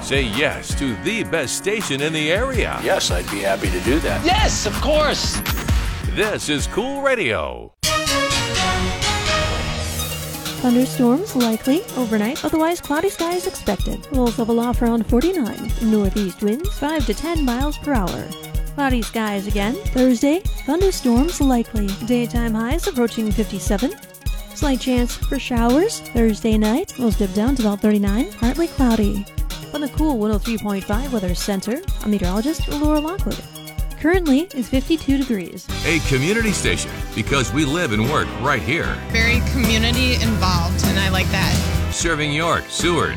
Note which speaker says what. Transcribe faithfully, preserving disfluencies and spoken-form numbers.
Speaker 1: Say yes to the best station in the area.
Speaker 2: Yes, I'd be happy to do that.
Speaker 3: Yes, of course.
Speaker 1: This is Cool Radio.
Speaker 4: Thunderstorms likely overnight, otherwise cloudy skies expected. Lows level off around forty-nine. Northeast winds five to ten miles per hour. Cloudy skies again. Thursday, thunderstorms likely. Daytime highs approaching fifty-seven. Slight chance for showers. Thursday night, lows dip down to about thirty-nine. Partly cloudy. On the cool one oh three point five Weather Center, I'm meteorologist Laura Lockwood. Currently is fifty-two degrees.
Speaker 1: A community station, because we live and work right here.
Speaker 5: Very community involved, and I like that.
Speaker 1: Serving York, Seward,